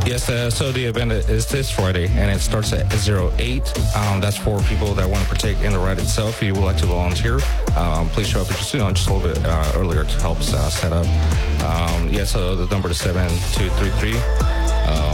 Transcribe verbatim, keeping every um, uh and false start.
Yes, uh, so the event is this Friday, and it starts at zero eight. Um, that's for people that want to partake in the ride itself. If you would like to volunteer, um, please show up just, you know, just a little bit uh, earlier to help uh, set up. Um, yeah, so the number is seven two three three.